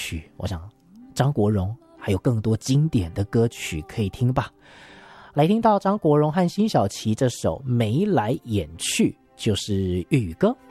曲，我想张国荣还有更多经典的歌曲可以听吧。来听到张国荣和辛晓琪这首《眉来眼去》，就是粤语歌。